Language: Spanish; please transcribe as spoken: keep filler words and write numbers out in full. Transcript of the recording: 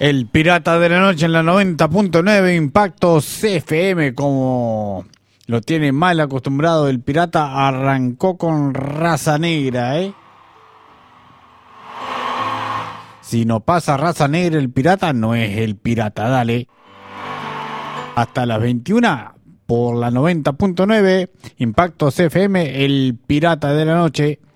El Pirata de la Noche en la noventa punto nueve, Impacto C F M, como lo tiene mal acostumbrado el Pirata, arrancó con Raza Negra, ¿eh? Si no pasa Raza Negra el Pirata, no es el Pirata, dale. Hasta las veintiuna por la noventa punto nueve, Impacto C F M, el Pirata de la Noche.